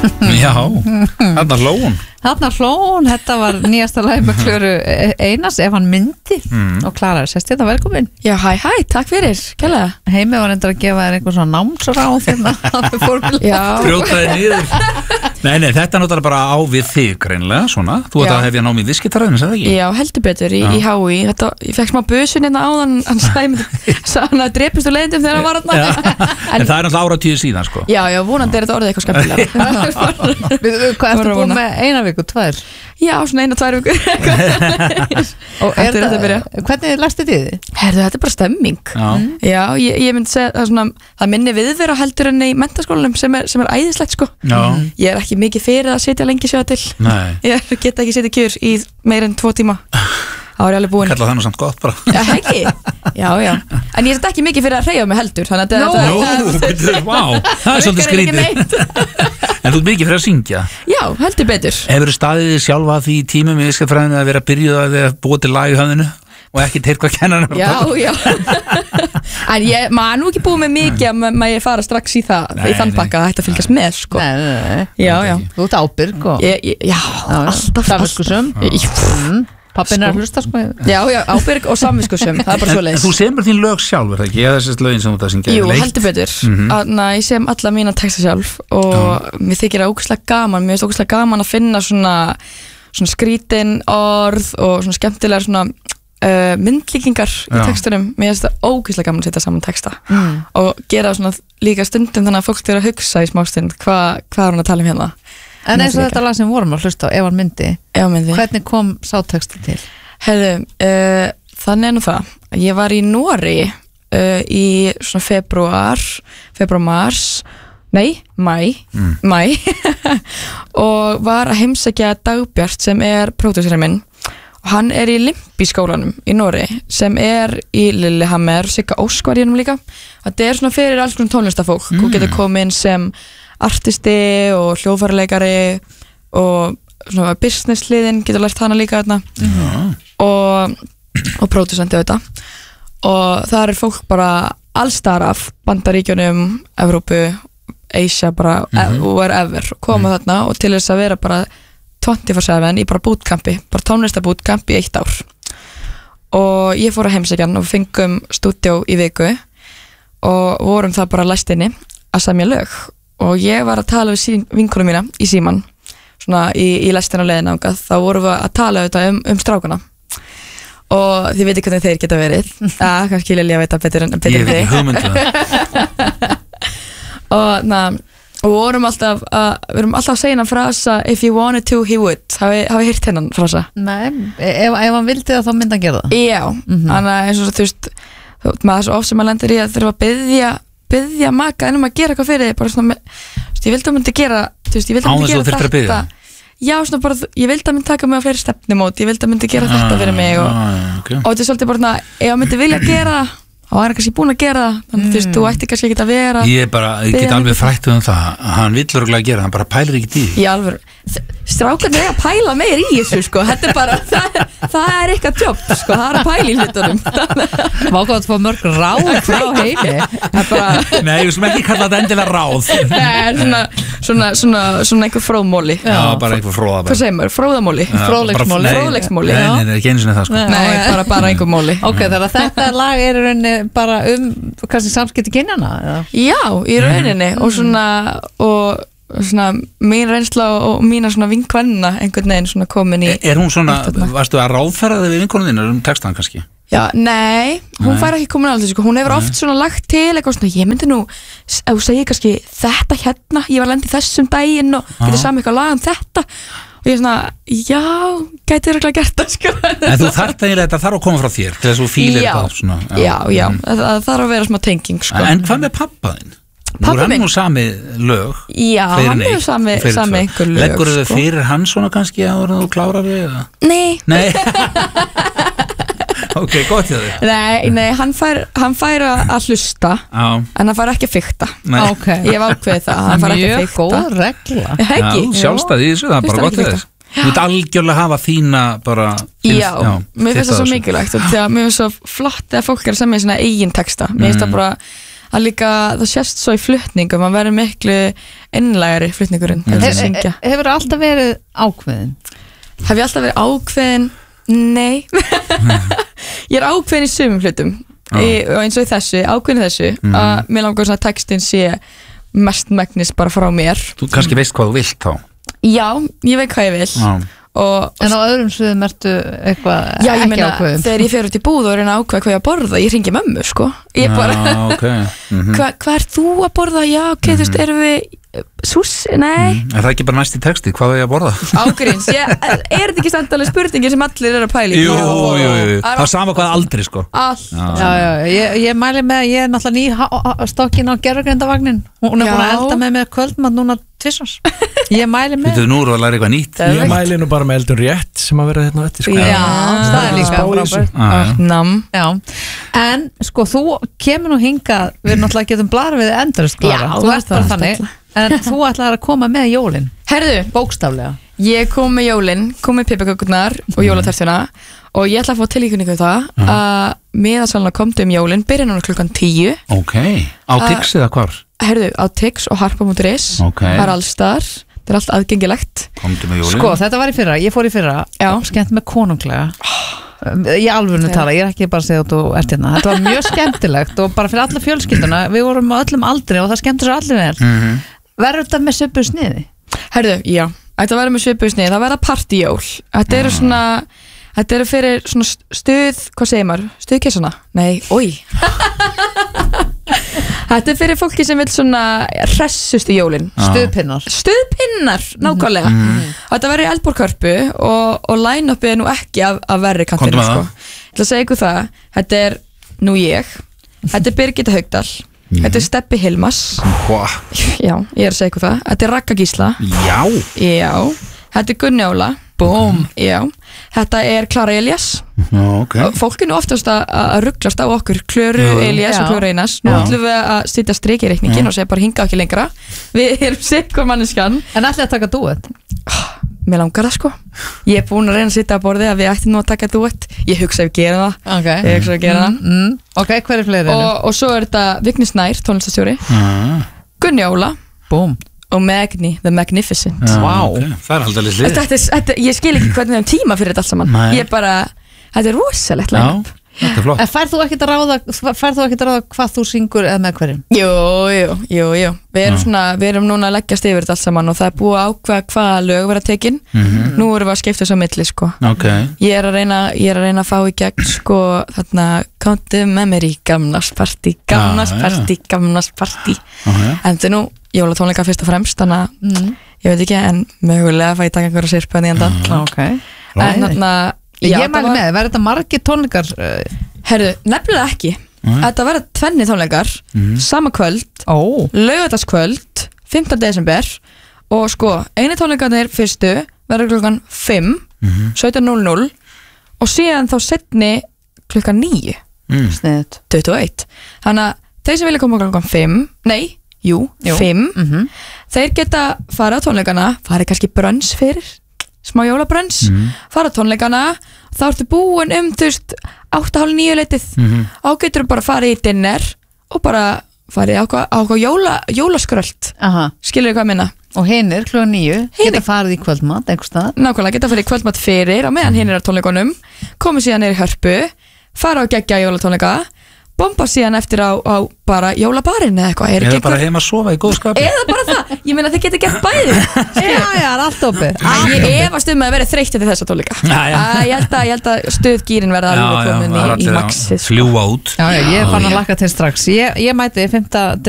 Já, þarna hlóun þetta var nýjasta lag með Klöru Einars ef hann myndi og Klara sest þetta velkomin. Já, hæ, takk fyrir, kærlega. Heimi var endur að gefa þér einhver svona námsráð Brjótaði niður Nei, þetta er náttúrulega bara á við þig greinlega, svona, þú ert að hefja nám í viðskiptaræðinu, sagði ekki? Já, heldur betur, í HÍ, ég fekk smá busun hérna áðan, hann sagði hann að drepist úr leiðindum þegar hann var þarna. En það er náttúrulega áratíu síðan, sko. Já, vonandi er þetta orðið eitthvað skemmtilega. Hvað ertu búin með eina viku, 2? Já, svona 1-2 vikur. Og hvernig lagstu þið? Herðu, þetta er bara stemming. Já, ég myndi segja það minni viðvera heldur en í menntaskólanum sem er æðislegt, sko. Ég er ekki mikið fyrir að sitja lengi sjöða til. Ég get ekki setja kjur í meir en 2 tíma. Það var ég alveg búin. Kalla það nú samt gott bara. Já, ekki? Já. En ég er ekki mikið fyrir að hreyfa mig heldur. Þannig að það er svolítið skrítið. En þú ert mikið fyrir að syngja. Já, heldur betur. Hefurðu staðið þig sjálfa því í tímum í viðskiptafræðinu að vera byrjuð að búa til lag í höfðinu og ekki til hvað kennarinn var? Já. En maður nú ekki búið með mikið að maður ég fara strax í þann pakka að hætta að fylgjast með, sko. Nei. Já. Þú ert ábyrg og... Já, alltaf. Samviskusum. Pappin er að hlusta, sko. Já, ábyrg og samviskusum, það er bara svo leiðis. Þú semur þín lög sjálf, er það ekki? Eða þessi lögin sem þú það syngja? Jú, heldur betur. Ég sem alla mína texta sjálf og mér þykir það ógeðslega gaman. Mér finnst ógeðslega gaman að finna svona skrítin orð og svona skemmtilegar svona myndlíkingar í textunum. Mér finnst það ógeðslega gaman að setja saman texta og gera svona líka stundum þannig að fólk verður að hugsa í smástund hvað er hún að tala hérna. En eins og þetta lag sem vorum að hlusta á, ef hann myndi, hvernig kom sátexti til? Heyrðu, þannig nú það. Ég var í Noregi í svona mæ og var að heimsækja Dagbjart sem er pródúserinn minn og hann er í Limpi-skólanum í Noregi sem er í Lillehammer, Sigga Ósk var í hennum líka. Þetta er svona fyrir alls konar tónlistafólk. Þú getur komið inn sem artisti og hljóðfæraleikari og svona business-liðin getur lært hana líka þarna og pródúsenti auðvitað og það er fólk bara allstar af Bandaríkjunum, Evrópu, Asia bara wherever koma þarna og til þess að vera bara 24/7 í bara bootcampi, bara tónlistabútkamp í 1 ár og ég fór að heimsækja hann og fengum stúdíó í viku og vorum það bara læst inni að semja lög og ég var að tala við vinkonum mína í síman svona í lestina á leiðina þá vorum við að tala um strákuna og þið veitir hvernig þeir geta verið kannski Lilja veit að betur en þig ég veit ekki hugmyndu og vorum alltaf að segja hennan frasa if you wanted to he would hafi heyrt hennan frasa? Nei, ef hann vildi það þá myndi hann gera það já, þannig að eins og þú veist maður svo oft sem maður lendir í að þurfa að biðja maka ennum að gera eitthvað fyrir þig bara svona, ég vildi að myndi gera þetta já, svona bara, ég vildi að myndi taka mig á fleiri stefnumót ég vildi að myndi gera þetta fyrir mig og þetta er svolítið bara, ef að myndi vilja gera þá er hann kannski búin að gera það þannig þú ætti kannski ekki að vera ég get alveg frætt það hann vill örgulega gera, hann bara pælir ekki í alveg, strákarnir að pæla meir í þessu sko, þetta er bara það er eitthvað jobb, sko, það er að pæla í hlutunum Vákvæmt að fá mörg ráð frá heimi Nei, við sem ekki kalla þetta endilega ráð svona einhver fróðmóli já, bara einhver fróða hvað segir maður, fróðamóli fróðleiksmóli nei, ekki einu sinni það sko nei, bara einhver móli ok, þannig að þetta lag er í rauninni bara kannski samskipti kynjana já, í rauninni og svona mín reynsla og mína svona vinkvenna einhvern veginn svona komin í er hún svona, varstu að ráðferða þig við vinkonunum textan kannski? Já, nei, hún fær ekki komin alveg sko. Hún hefur oft svona lagt til eitthvað svona ég myndi nú, ef þú segir kannski þetta hérna, ég var að lenda í þessum daginn og getur sami eitthvað lag þetta og ég er svona, já, gæti þér gert það sko. En þú þarft eiginlega þetta þarf að koma frá þér til þess að þú fílir það svona Já, það þarf að vera smá tenging sko. En hvað með pappa þinn? Nú er hann nú sami lög Já, hann er sami einhver lög Leggur þau fyrir hann svona kannski að þú klárar við? Nei Ok, gott hjá þig Nei, hann fær að hlusta en hann fær ekki að fikta okay. Ég hef ákveðið það hann fær ekki að fikta Mjög góð regla Já, sjálfstæði í þessu, það er bara gott hjá þig Þú ert algjörlega að hafa þína bara Já, mér finnst það svo mikilvægt og mér finnst það svo flott að fólk er að semja sína eigin texta mér finnst það bara að líka það sést svo í flutningum að vera miklu innlægari flutningurinn Hefur alltaf verið ákveðin? Hef ég alltaf verið ákveðin? Nei Ég er ákveðin í sumum hlutum og eins og í þessu, ákveðin í þessu að mér langar svona að textin sé mest megnis bara frá mér Þú kannski veist hvað þú vilt þá Já, ég veit hvað ég vil En á öðrum sviðum ertu eitthvað ekki ákveðin Þegar ég fer út í búð og reyna að ákveða hvað ég að borða ég hringi mömmu sko Ég bara Hvað er þú að borða? Já, ok, þú veist, erum við súsi? Nei Er það ekki bara næst í texti? Hvað er ég að borða? Ágríns, er þetta ekki standalega spurningin sem allir eru að pæla í? Jú, það er sama hvað aldrei sko Ég mæli með ég er náttúrulega ný stokkin á gerfugrindavagnin Hún er búin að elda með mér kvöldmatt núna tvissars Ég mæli með Þú nú eru að læra eitthvað nýtt Ég mæli nú bara með eldun rétt sem að vera hérna eftir sko. Já, það er líka frábært En sko, þú kemur nú hingað við náttúrulega getum blara við endurist Já, þú ert bara þannig En þú ætlaðir að koma með jólin Herðu, bókstaflega Ég kom með jólin, kom með pipakökurnar og jólatertuna og ég ætla að fá tilíkunningu það að miðasvalna komdu jólin byrja núna klukkan 10 Ok, á Tix eða hvar? Herðu, á Tix og harpa.is Það er allstar, það er allt aðgengilegt Komdu með jólin Sko, þetta var í fyrra, ég fór í fyrra skemmt með konunglega Ég alveg tala, ég er ekki bara að segja að þú ert hérna Þetta var mjög skemmtilegt og bara fyrir alla fjölskylduna við vorum á öllum aldri og það skemmtur sér allir vel Verður þetta með svipuðu sniði? Herðu, já, þetta verður með svipuðu sniði það verða partíjól Þetta eru svona Þetta eru fyrir svona stuð hvað segir maður? Stuðkessana? Nei, oi Þetta er fyrir fólki sem vil svona hressustu jólin Stuðpinnar, nákvæmlega Þetta verður í Eldborgkörpu og line-upið er nú ekki af verri kantinu sko. Ég ætla að segja ykkur það Þetta er nú ég Þetta er Birgitta Haugdal Þetta er Steppi Hilmas Já, ég er að segja ykkur það Þetta er Ragga Gísla Já Þetta er Gunni Óla Já Þetta er Klara Elias Fólk er nú oftast að rugglast á okkur Klöru Elias og Klöru Einars Nú ætlum við að sitja strik í reikningin og segja bara hinga ekki lengra Við erum sikkur manneskjan En ætli að taka duett? Mér langar það sko Ég er búin að reyna að sitja að borði að við ættum nú að taka duett Ég hugsa að við gerum það Ég hugsa að við gerum það Ok, hver er fleiri? Og svo er þetta Vigni Snær, tónlistastjóri Gunni Óla og Magni, the Magnificent Wow, það er alltaf lið Ég skil ekki hvernig við hefum tíma fyrir þetta allt saman Ég bara, þetta er rosalegt line-up Þetta er flott En færð þú ekkert að ráða hvað þú syngur eða með hverjum? Jú Við erum núna að leggjast yfir þetta allt saman og það er búið að ákveða hvaða lög vera tekin Nú erum við að skipta þess á milli sko Ég er að reyna að fá í gegn sko þarna Komdu með mér í gamnarspartí En þetta er nú jólatónleika fyrst og fremst þannig að ég veit ekki en mögulega fæ ég taka einhverja sirpu en ég enda en Ég mæli með, verður þetta margir tónleikar? Herru, nefnilega ekki Þetta verður 2 tónleikar sama kvöld, laugardagskvöld 15. desember og sko, eini tónleikarnir fyrstu verður klukkan 5 17:00 og síðan þá setni klukkan 9 Sniðut 21 Þannig að þeir sem vilja koma klukkan 5 5 þeir geta fara á tónleikana farið kannski brönns fyrir smá jólabrönns fara á tónleikana þá ertu búin þú veist 8:30 leitið og getur bara farið í dinner og bara farið á jólaskröld skilur þið hvað minna og hinnir klukkan 9 geta farið í kvöldmat einhvers staðar nákvæmlega geta farið í kvöldmat fyrir á meðan hinnir á tónleikunum komið síðan niður í Hörpu fara og geggja jólatónleika bomba síðan eftir á bara jólabarinn eða eitthvað Eða bara heima að sofa í góð skapi Eða bara það, ég meina þið geta gert bæði Já, það er allt opið Ég efast að vera þreytt eftir þessa tónleika Ég held að stuðgýrin verða alveg komin í maxið Fljúa út Já, ég fann að laka til strax Ég mæti 5.